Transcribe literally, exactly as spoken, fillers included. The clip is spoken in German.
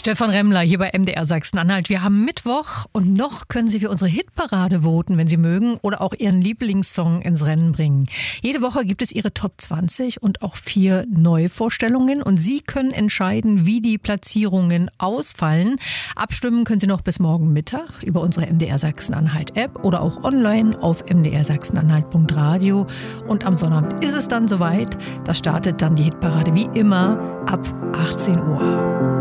Stefan Remmler hier bei M D R Sachsen-Anhalt. Wir haben Mittwoch und noch können Sie für unsere Hitparade voten, wenn Sie mögen, oder auch Ihren Lieblingssong ins Rennen bringen. Jede Woche gibt es Ihre Top zwanzig und auch vier Neuvorstellungen und Sie können entscheiden, wie die Platzierungen ausfallen. Abstimmen können Sie noch bis morgen Mittag über unsere M D R Sachsen-Anhalt App oder auch online auf m d r sachsen-anhalt punkt radio. Und am Sonnabend ist es dann soweit. Da startet dann die Hitparade wie immer ab achtzehn Uhr.